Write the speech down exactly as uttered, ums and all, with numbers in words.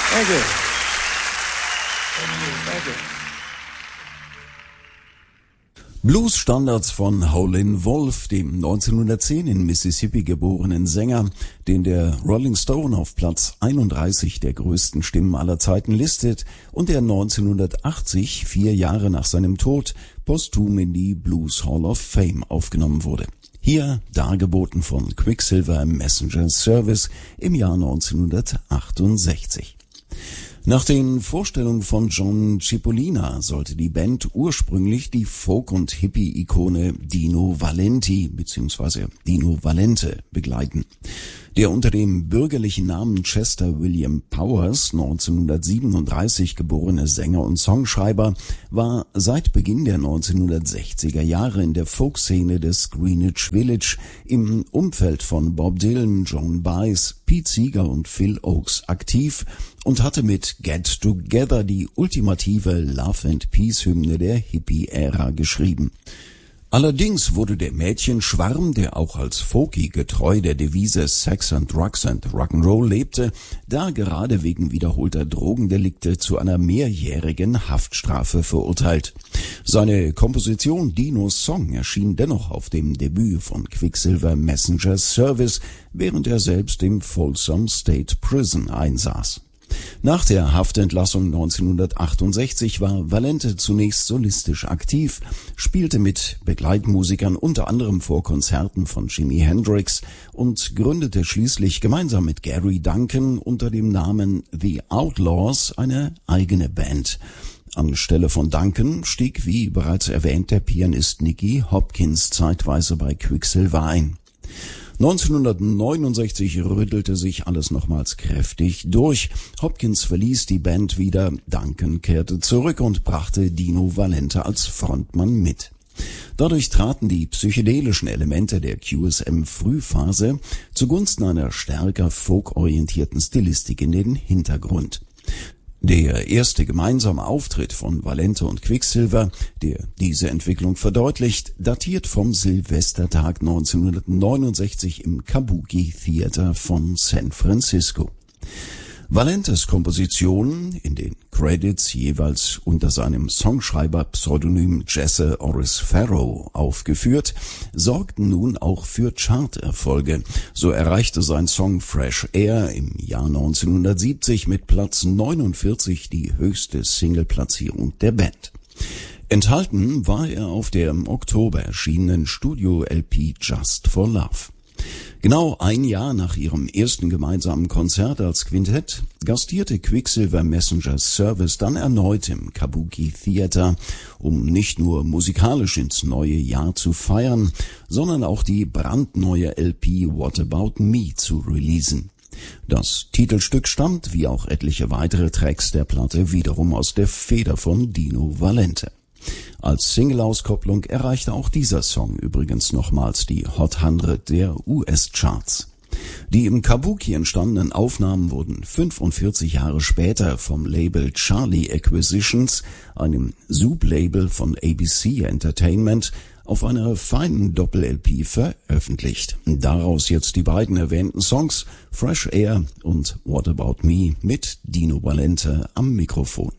Thank you. Thank you. Thank you. Blues-Standards von Howlin' Wolf, dem neunzehnhundertzehn in Mississippi geborenen Sänger, den der Rolling Stone auf Platz einunddreißig der größten Stimmen aller Zeiten listet und der neunzehnhundertachtzig, vier Jahre nach seinem Tod, posthum in die Blues Hall of Fame aufgenommen wurde. Hier dargeboten von Quicksilver Messenger Service im Jahr neunzehnhundertachtundsechzig. Nach den Vorstellungen von John Cipollina sollte die Band ursprünglich die Folk- und Hippie-Ikone Dino Valenti bzw. Dino Valente begleiten. Der unter dem bürgerlichen Namen Chester William Powers neunzehnhundertsiebenunddreißig geborene Sänger und Songschreiber war seit Beginn der neunzehnhundertsechziger Jahre in der Folkszene des Greenwich Village im Umfeld von Bob Dylan, Joan Baez, Pete Seeger und Phil Ochs aktiv und hatte mit Get Together die ultimative Love and Peace Hymne der Hippie-Ära geschrieben. Allerdings wurde der Mädchenschwarm, der auch als Folky getreu der Devise Sex and Drugs and Rock'n'Roll lebte, da gerade wegen wiederholter Drogendelikte zu einer mehrjährigen Haftstrafe verurteilt. Seine Komposition Dinos Song erschien dennoch auf dem Debüt von Quicksilver Messenger Service, während er selbst im Folsom State Prison einsaß. Nach der Haftentlassung neunzehnhundertachtundsechzig war Valente zunächst solistisch aktiv, spielte mit Begleitmusikern unter anderem vor Konzerten von Jimi Hendrix und gründete schließlich gemeinsam mit Gary Duncan unter dem Namen The Outlaws eine eigene Band. Anstelle von Duncan stieg, wie bereits erwähnt, der Pianist Nicky Hopkins zeitweise bei Quicksilver ein. neunzehnhundertneunundsechzig rüttelte sich alles nochmals kräftig durch. Hopkins verließ die Band wieder, Duncan kehrte zurück und brachte Dino Valente als Frontmann mit. Dadurch traten die psychedelischen Elemente der Q S M-Frühphase zugunsten einer stärker folkorientierten Stilistik in den Hintergrund. Der erste gemeinsame Auftritt von Valente und Quicksilver, der diese Entwicklung verdeutlicht, datiert vom Silvestertag neunzehnhundertneunundsechzig im Kabuki Theater von San Francisco. Valentes Kompositionen, in den Credits jeweils unter seinem Songschreiber-Pseudonym Jesse Oris Farrow aufgeführt, sorgten nun auch für Charterfolge. So erreichte sein Song Fresh Air im Jahr neunzehnhundertsiebzig mit Platz neunundvierzig die höchste Singleplatzierung der Band. Enthalten war er auf der im Oktober erschienenen Studio-L P Just for Love. Genau ein Jahr nach ihrem ersten gemeinsamen Konzert als Quintett gastierte Quicksilver Messenger Service dann erneut im Kabuki Theater, um nicht nur musikalisch ins neue Jahr zu feiern, sondern auch die brandneue L P What About Me zu releasen. Das Titelstück stammt, wie auch etliche weitere Tracks der Platte, wiederum aus der Feder von Dino Valente. Als Single-Auskopplung erreichte auch dieser Song übrigens nochmals die Hot hundert der U S-Charts. Die im Kabuki entstandenen Aufnahmen wurden fünfundvierzig Jahre später vom Label Charlie Acquisitions, einem Sublabel von A B C Entertainment, auf einer feinen Doppel-L P veröffentlicht. Daraus jetzt die beiden erwähnten Songs Fresh Air und What About Me mit Dino Valente am Mikrofon.